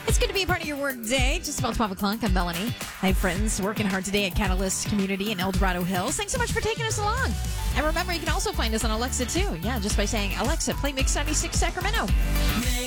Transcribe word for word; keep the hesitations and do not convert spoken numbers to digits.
It's good to be a part of your work day. Just about twelve o'clock. I'm Melanie. Hi, friends. Working hard today at Catalyst Community in El Dorado Hills. Thanks so much for taking us along. And remember, you can also find us on Alexa, too. Yeah, just by saying, Alexa, play Mix ninety-six Sacramento.